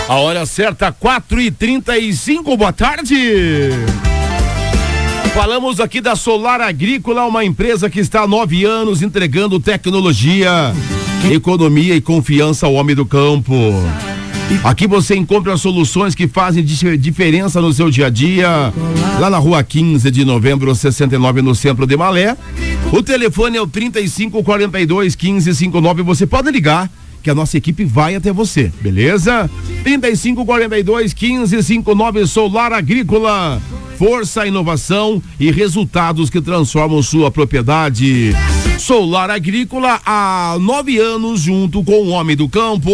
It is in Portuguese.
A hora certa, 4h35, boa tarde. Falamos aqui da Solar Agrícola, uma empresa que está há 9 anos entregando tecnologia, economia e confiança ao homem do campo. Aqui você encontra soluções que fazem diferença no seu dia a dia, lá na rua 15 de novembro, 69, no centro de Malé. O telefone é o 3542-1559, você pode ligar, que a nossa equipe vai até você, beleza? 3542-1559, Solar Agrícola. Força, inovação e resultados que transformam sua propriedade. Solar Agrícola há 9 anos junto com o homem do campo.